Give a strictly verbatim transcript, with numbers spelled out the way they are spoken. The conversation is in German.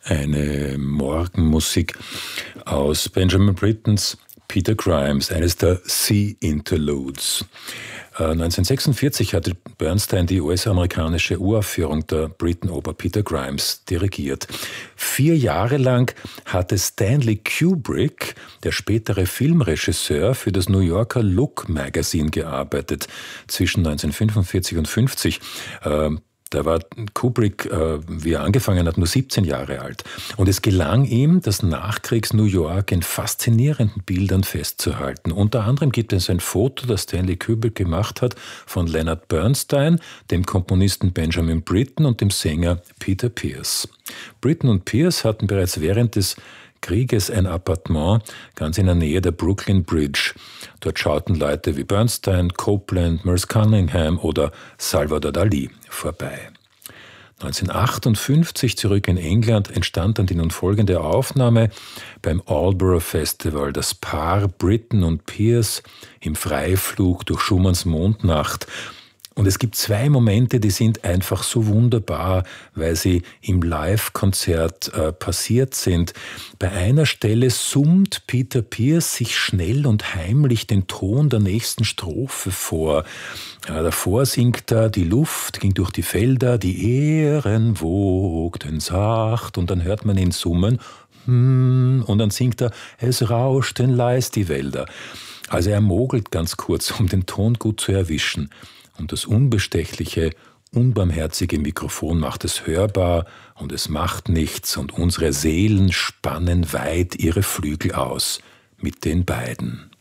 eine Morgenmusik aus Benjamin Brittens Peter Grimes, eines der Sea Interludes. neunzehnhundertsechsundvierzig hatte Bernstein die U S-amerikanische Uraufführung der Britten-Oper Peter Grimes dirigiert. Vier Jahre lang hatte Stanley Kubrick, der spätere Filmregisseur, für das New Yorker Look Magazine gearbeitet. Zwischen neunzehnhundertfünfundvierzig und fünfzig. Äh, Da war Kubrick, äh, wie er angefangen hat, nur siebzehn Jahre alt. Und es gelang ihm, das Nachkriegs-New York in faszinierenden Bildern festzuhalten. Unter anderem gibt es ein Foto, das Stanley Kubrick gemacht hat, von Leonard Bernstein, dem Komponisten Benjamin Britten und dem Sänger Peter Pears. Britten und Pears hatten bereits während des Krieges ein Appartement ganz in der Nähe der Brooklyn Bridge. Dort schauten Leute wie Bernstein, Copland, Merce Cunningham oder Salvador Dali vorbei. neunzehnhundertachtundfünfzig, zurück in England, entstand dann die nun folgende Aufnahme beim Aldborough Festival. Das Paar Britten und Pears im Freiflug durch Schumanns Mondnacht. Und es gibt zwei Momente, die sind einfach so wunderbar, weil sie im Live-Konzert äh, passiert sind. Bei einer Stelle summt Peter Pears sich schnell und heimlich den Ton der nächsten Strophe vor. Ja, davor singt er, die Luft ging durch die Felder, die Ähren wogten sacht. Und dann hört man ihn summen. Und dann singt er, es rauschten leis die Wälder. Also er mogelt ganz kurz, um den Ton gut zu erwischen. Und das unbestechliche, unbarmherzige Mikrofon macht es hörbar und es macht nichts und unsere Seelen spannen weit ihre Flügel aus mit den beiden.